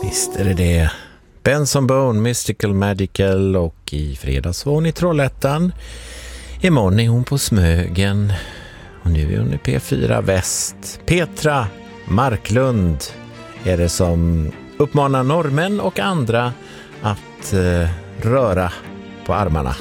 Visst är det. Benson Boone, Mystical Magical, och i fredags var hon i Trollhättan. Imorgon är hon på Smögen. Och nu är hon i P4 Väst. Petra Marklund är det som uppmanar norrmän och andra att röra på armarna.